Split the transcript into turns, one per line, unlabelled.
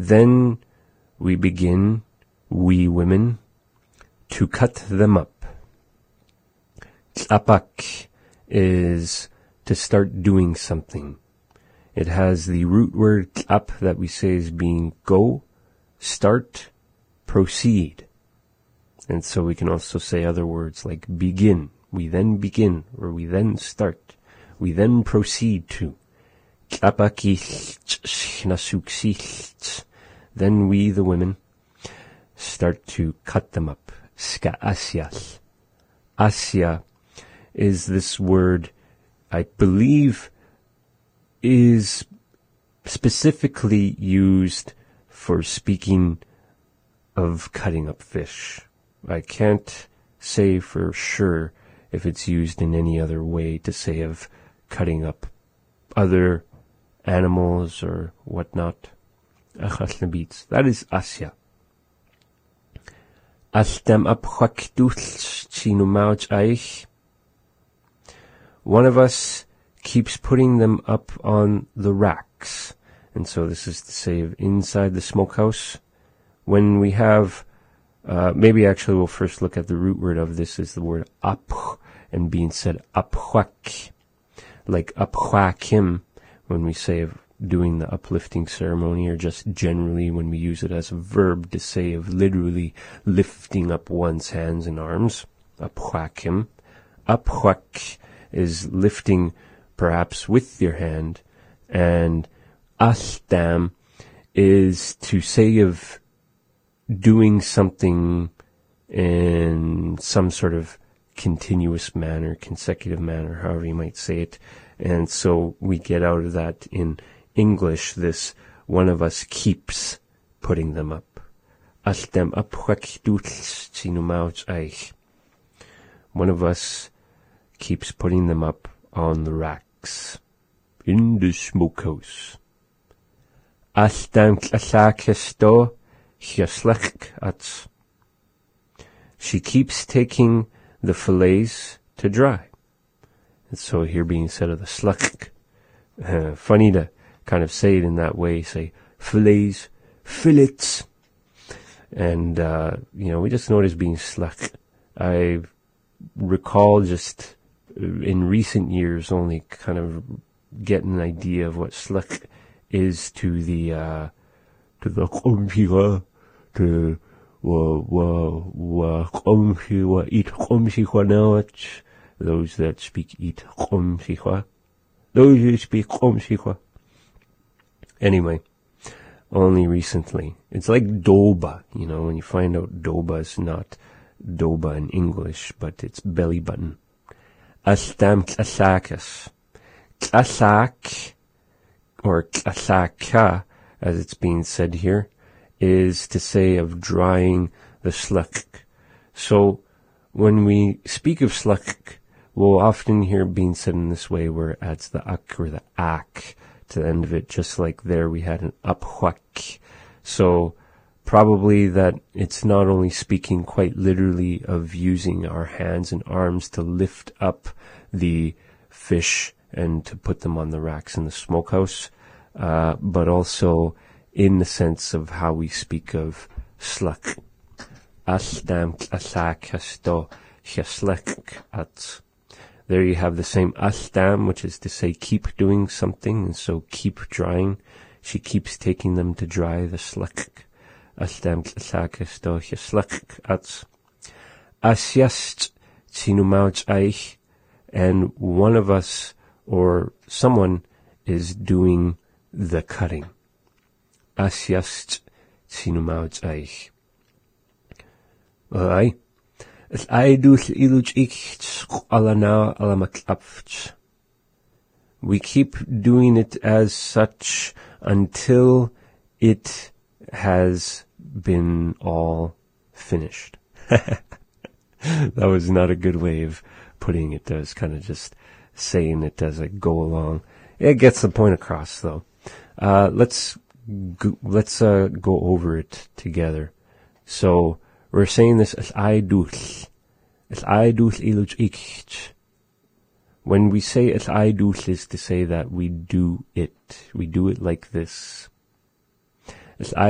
Then we begin, we women, to cut them up. Tlapak is to start doing something. It has the root word tlap that we say is being go, start, proceed. And so we can also say other words like begin. We then begin, or we then start. We then proceed to. Then we, the women, start to cut them up. Ska asyas. Asya is this word, I believe, is specifically used for speaking of cutting up fish. I can't say for sure if it's used in any other way to say of cutting up other animals or whatnot. That is Asya. One of us keeps putting them up on the racks. And so this is to say of inside the smokehouse. When we have, maybe actually we'll first look at the root word of this is the word aph, and being said aphuak, like aphuakim, when we say of doing the uplifting ceremony, or just generally when we use it as a verb to say of literally lifting up one's hands and arms. Aphuakim. Aphuak is lifting perhaps with your hand, and astam is to say of doing something in some sort of continuous manner, consecutive manner, however you might say it. And so we get out of that in English, this one of us keeps putting them up. One of us keeps putting them up on the racks in the smokehouse. She keeps taking the fillets to dry. And so here being said of the sluk, funny to kind of say it in that way, say fillets, fillets. And, we just know it as being sluk. I recall just in recent years only kind of getting an idea of what sluk is to the qomshika, to those that speak eat qomshika. Those who speak qomshika. Anyway, only recently. It's like doba, when you find out doba is not doba in English, but it's belly button. Astam klasakas. Klasak, or klasaka, as it's being said here, is to say of drying the sluk. So, when we speak of sluk, we'll often hear it being said in this way, where it adds the ak or the ak to the end of it, just like there we had an aphuak. So, probably that it's not only speaking quite literally of using our hands and arms to lift up the fish and to put them on the racks in the smokehouse, but also in the sense of how we speak of sluk. Astam klasakasto hiaslek at. There you have the same astam, which is to say keep doing something, and so keep drying. She keeps taking them to dry, the sluk. Astam klasakasto hiaslek at. Asyast tinumauch eich, and one of us or someone is doing the cutting. Asyast tinumauch eich. Alright. We keep doing it as such until it has been all finished. That was not a good way of putting it. I was kind of just saying it as I go along. It gets the point across, though. Let's go over it together. So, we're saying this as I do. When we say as I do is to say that we do it. We do it like this. As